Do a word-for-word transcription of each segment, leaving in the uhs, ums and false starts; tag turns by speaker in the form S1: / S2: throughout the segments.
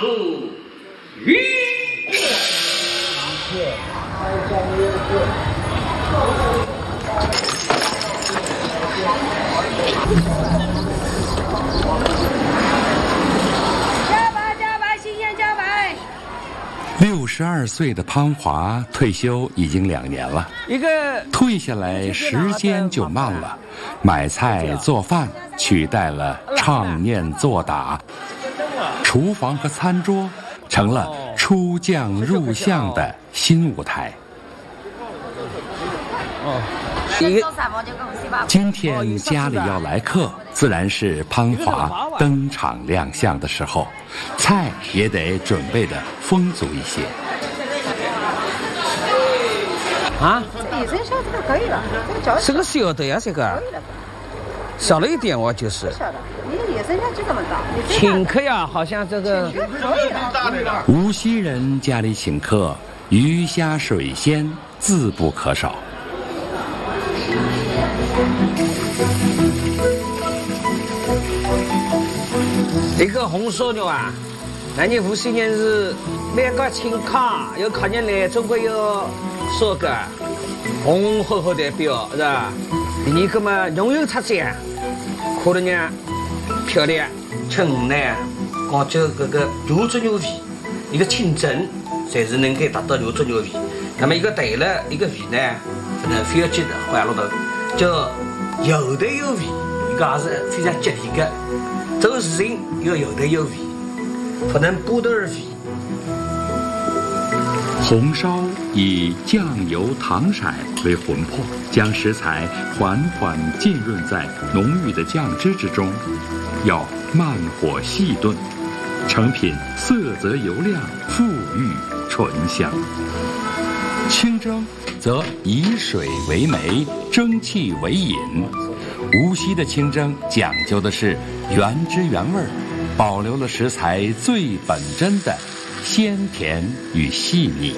S1: 虎鱼。
S2: 加白加白，新鲜加白。
S3: 六十二岁的潘华退休已经两年了，
S1: 一个
S3: 退下来时间就慢了，买菜做饭取代了唱念做打，厨房和餐桌成了出将入相的新舞台。今天家里要来客，自然是潘华登场亮相的时候，菜也得准备的丰足一些。
S1: 啊，
S2: 野生小的可以了，
S1: 这个小的呀，这个小了一点，我就是。
S2: 小的，你野生虾就这么大。
S1: 请客呀，好像这个。
S3: 无锡人家里请客，鱼虾水鲜自不可少。
S1: 这个红烧肉啊，那你无锡人是每个请客，有客人来，中国有说个红火火的表是吧？你个嘛容有出色，可能呢漂亮、称呢，讲究这个肉质有味，一个清蒸才是能够达到肉质有味。那么一个对了，一个味呢，不能非要记得换了头，叫有的有味，一个还是非常吉利的。做事情要有的有味，不能不得而为。
S3: 红烧以酱油、糖色为魂魄，将食材缓缓浸润在浓郁的酱汁之中，要慢火细炖，成品色泽油亮，馥郁醇香。清蒸则以水为媒，蒸汽为引。无锡的清蒸讲究的是原汁原味，保留了食材最本真的鲜甜与细腻。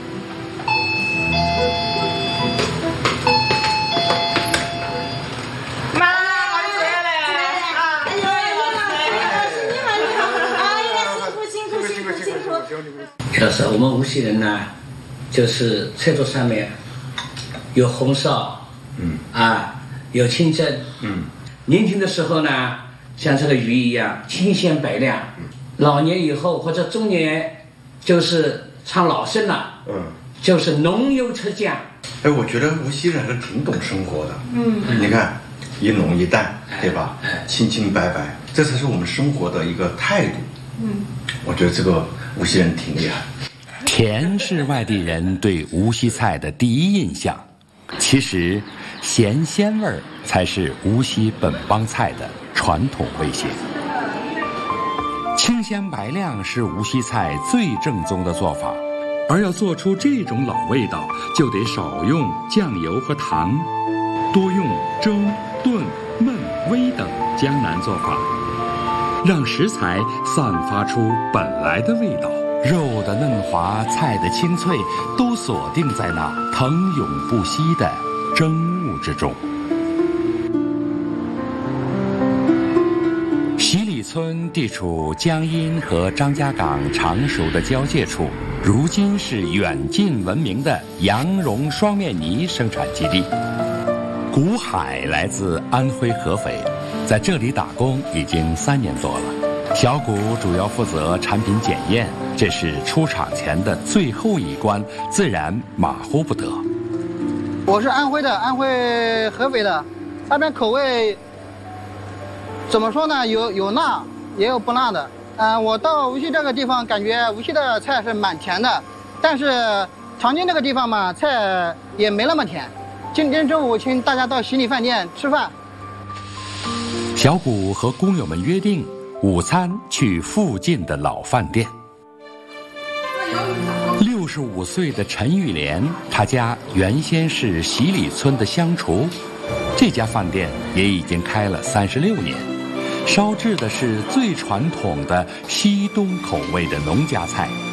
S2: 妈，我回来了！哎呦，你好，你好！哎呀，辛苦辛苦辛苦辛苦！
S1: 就是我们无锡人呢，就是菜桌上面有红烧，嗯啊。有清蒸，嗯，年轻的时候呢，像这个鱼一样清鲜白亮，嗯，老年以后或者中年，就是唱老生了，嗯，就是浓油赤酱。
S4: 哎，我觉得无锡人还是挺懂生活的，嗯，你看一浓一淡，对吧？哎，清清白白，这才是我们生活的一个态度。嗯，我觉得这个无锡人挺厉害。
S3: 甜是外地人对无锡菜的第一印象，其实咸鲜味儿才是无锡本帮菜的传统味型。清鲜白亮是无锡菜最正宗的做法，而要做出这种老味道，就得少用酱油和糖，多用蒸、炖、焖、煨等江南做法，让食材散发出本来的味道。肉的嫩滑，菜的清脆，都锁定在那腾涌不息的蒸雾之中。洗礼村地处江阴和张家港常熟的交界处，如今是远近闻名的羊绒双面泥生产基地。古海来自安徽合肥，在这里打工已经三年多了。小谷主要负责产品检验，这是出厂前的最后一关，自然马虎不得。
S5: 我是安徽的，安徽合肥的，那边口味怎么说呢？有有辣，也有不辣的。嗯、呃，我到无锡这个地方，感觉无锡的菜是蛮甜的，但是长津这个地方嘛，菜也没那么甜。今天中午请大家到洗礼饭店吃饭。
S3: 小谷和工友们约定，午餐去附近的老饭店。六十五岁的陈玉莲，她家原先是洗礼村的乡厨，这家饭店也已经开了三十六年，烧制的是最传统的西东口味的农家菜。